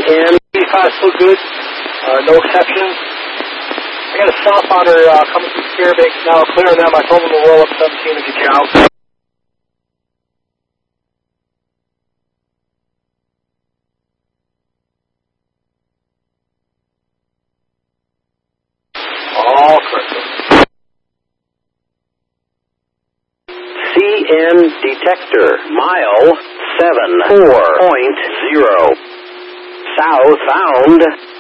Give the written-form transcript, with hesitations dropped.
CN. 85 still good, no exceptions. I got a southbounder coming from Fairbanks now, clearing them. I told them to roll up 17 and get you out. All correct. CN detector, mile 74.0. Southbound.